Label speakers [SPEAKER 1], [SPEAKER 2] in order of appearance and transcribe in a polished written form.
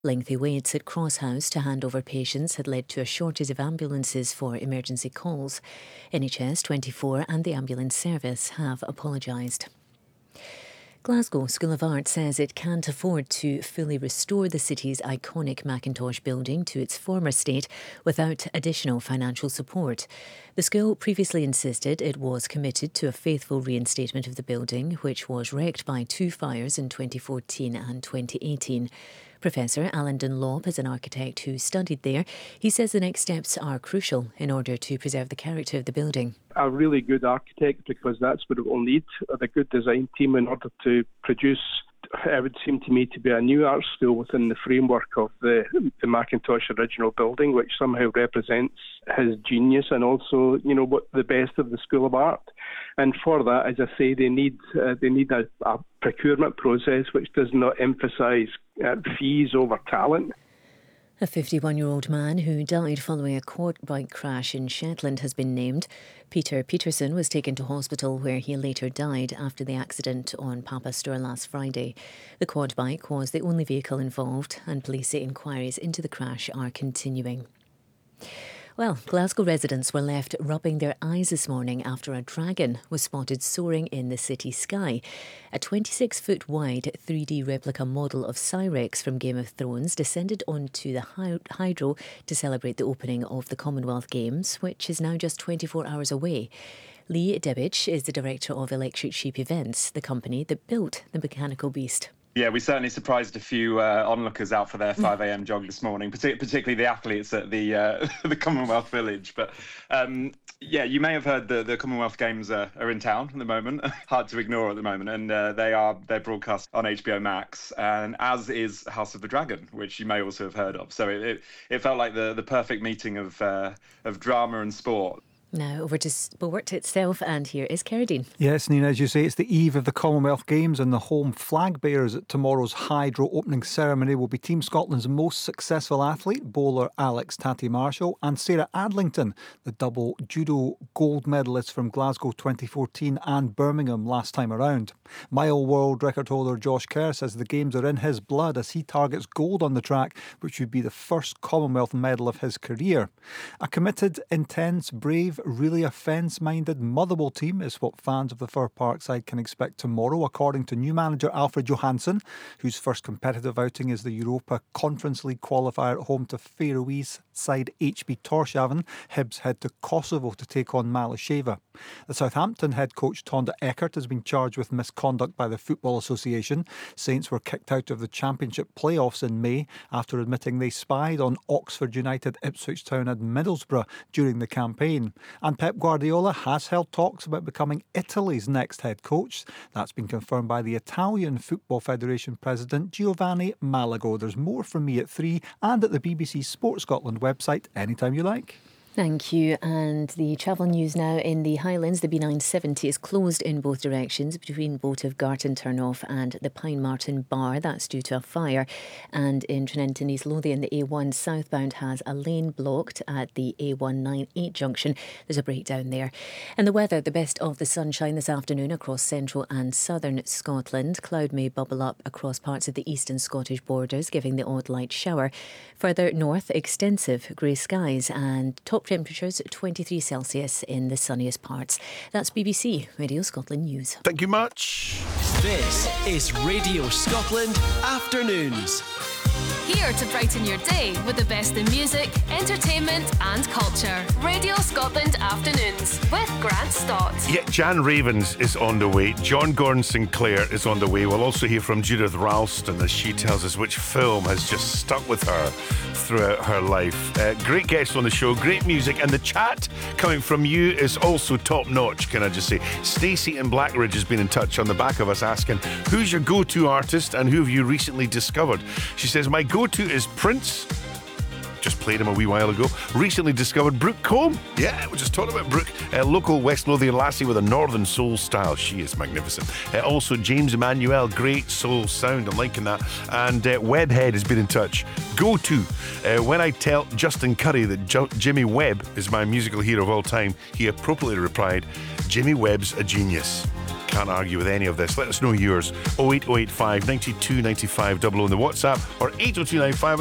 [SPEAKER 1] Lengthy waits at Cross House to hand over patients had led to a shortage of ambulances for emergency calls. NHS 24 and the ambulance service have apologised. Glasgow School of Art says it can't afford to fully restore the city's iconic Mackintosh building to its former state without additional financial support. The school previously insisted it was committed to a faithful reinstatement of the building, which was wrecked by two fires in 2014 and 2018. Professor Alan Dunlop is an architect who studied there. He says the next steps are crucial in order to preserve the character of the building.
[SPEAKER 2] A really good architect, because that's what it will need, a good design team in order to produce, it would seem to me, to be a new art school within the framework of the Mackintosh original building, which somehow represents his genius and also, what the best of the School of Art. And for that, as I say, they need a procurement process which does not emphasise fees over talent.
[SPEAKER 1] A 51-year-old man who died following a quad bike crash in Shetland has been named. Peter Peterson was taken to hospital where he later died after the accident on Papa Store last Friday. The quad bike was the only vehicle involved, and police say inquiries into the crash are continuing. Well, Glasgow residents were left rubbing their eyes this morning after a dragon was spotted soaring in the city sky. A 26-foot wide 3D replica model of Cyrex from Game of Thrones descended onto the Hydro to celebrate the opening of the Commonwealth Games, which is now just 24 hours away. Lee Debich is the director of Electric Sheep Events, the company that built the mechanical beast.
[SPEAKER 3] Yeah, we certainly surprised a few onlookers out for their 5 a.m. jog this morning, particularly the athletes at the Commonwealth Village. But you may have heard the Commonwealth Games are in town at the moment. Hard to ignore at the moment, and they're broadcast on HBO Max, and as is House of the Dragon, which you may also have heard of. So it felt like the perfect meeting of drama and sport.
[SPEAKER 1] Now over to sport itself, and here is Kerry.
[SPEAKER 4] Yes, Nina, as you say, it's the eve of the Commonwealth Games, and the home flag bearers at tomorrow's Hydro opening ceremony will be Team Scotland's most successful athlete, bowler Alex Tatty-Marshall, and Sarah Adlington, the double judo gold medalist from Glasgow 2014 and Birmingham last time around. Mile world record holder Josh Kerr says the Games are in his blood as he targets gold on the track, which would be the first Commonwealth medal of his career. A committed, intense, brave, really offence-minded Motherwell team is what fans of the Fir Park side can expect tomorrow, according to new manager Alfred Johansson, whose first competitive outing is the Europa Conference League qualifier at home to Faroese side HB Tórshavn. Hibs head to Kosovo to take on Malasheva. The Southampton head coach Tonda Eckert has been charged with misconduct by the Football Association. Saints were kicked out of the Championship playoffs in May after admitting they spied on Oxford United, Ipswich Town and Middlesbrough during the campaign. And Pep Guardiola has held talks about becoming Italy's next head coach. That's been confirmed by the Italian Football Federation President Giovanni Malago. There's more from me at 3 and at the BBC Sport Scotland website anytime you like.
[SPEAKER 1] Thank you. And the travel news now in the Highlands. The B970 is closed in both directions between both of Garton Turnoff and the Pine Martin Bar. That's due to a fire. And in Trinentin East Lothian, the A1 southbound has a lane blocked at the A198 junction. There's a breakdown there. And the weather, the best of the sunshine this afternoon across central and southern Scotland. Cloud may bubble up across parts of the eastern Scottish borders, giving the odd light shower. Further north, extensive grey skies and top temperatures 23 Celsius in the sunniest parts. That's BBC Radio Scotland News.
[SPEAKER 5] Thank you much.
[SPEAKER 6] This is Radio Scotland Afternoons.
[SPEAKER 7] Here to brighten your day with the best in music, entertainment and culture. Radio Scotland Afternoons with Grant Stott.
[SPEAKER 5] Yeah, Jan Ravens is on the way. John Gordon Sinclair is on the way. We'll also hear from Judith Ralston as she tells us which film has just stuck with her throughout her life. Great guests on the show, great music, and the chat coming from you is also top notch, can I just say. Stacey in Blackridge has been in touch on the back of us asking, who's your go-to artist and who have you recently discovered? She says, my go-to is Prince. Just played him a wee while ago. Recently discovered Brooke Combe. Yeah, we just talked about Brooke. Local West Lothian lassie with a northern soul style. She is magnificent. Also, James Emmanuel, great soul sound. I'm liking that. And Webhead has been in touch. Go to. When I tell Justin Curry that Jimmy Webb is my musical hero of all time, he appropriately replied, Jimmy Webb's a genius. can't argue with any of this. Let us know yours. 08085 92 95 00 on the WhatsApp or 80295